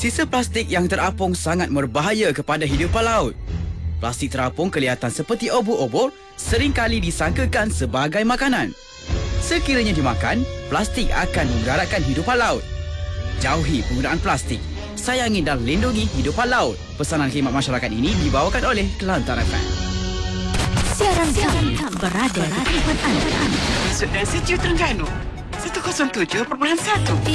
Sisa plastik yang terapung sangat berbahaya kepada hidupan laut. Plastik terapung kelihatan seperti obor-obor, seringkali disangkakan sebagai makanan. Sekiranya dimakan, plastik akan memudaratkan hidupan laut. Jauhi penggunaan plastik. Sayangi dan lindungi hidupan laut. Pesanan khidmat masyarakat ini dibawakan oleh Kelantan FM. Siaran kami berada di tempat anda. Maksud dan Sejuk Terengganu 107.1